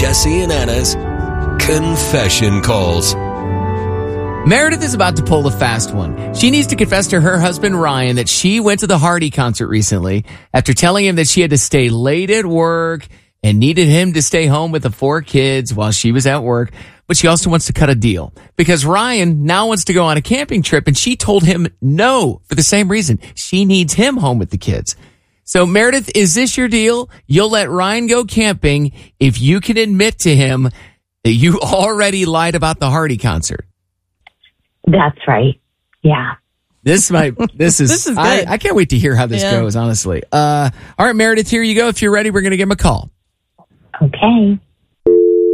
Jesse and Anna's Confession Calls. Meredith is about to pull a fast one. She needs to confess to her husband, Ryan, that she went to the Hardy concert recently after telling him that she had to stay late at work and needed him to stay home with the 4 kids while she was at work. But she also wants to cut a deal because Ryan now wants to go on a camping trip, and she told him no for the same reason. She needs him home with the kids. So, Meredith, is this your deal? You'll let Ryan go camping if you can admit to him that you already lied about the Hardy concert. That's right. Yeah. This is good. I can't wait to hear how this goes, honestly. All right, Meredith, here you go. If you're ready, we're going to give him a call. Okay.